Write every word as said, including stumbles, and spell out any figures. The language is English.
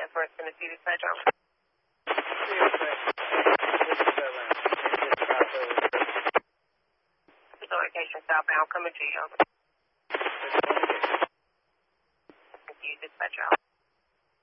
Northwest Tennessee dispatcher. Location southbound, coming to you. Thank you, dispatcher.